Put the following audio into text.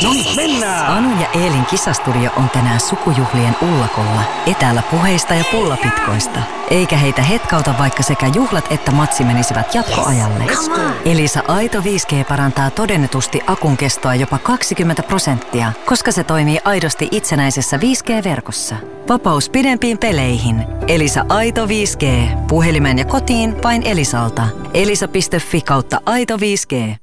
No niin, mennään! Anu ja Eelin kisastudio on tänään sukujuhlien ullakolla. Etäällä puheista ja pullapitkoista. Eikä heitä hetkauta, vaikka sekä juhlat että matsi menisivät jatkoajalle. Elisa Aito 5G parantaa todennetusti akun kestoa jopa 20%, koska se toimii aidosti itsenäisessä 5G-verkossa. Vapaus pidempiin peleihin. Elisa Aito 5G. Puhelimeen ja kotiin vain Elisalta. Elisa.fi/Aito 5G.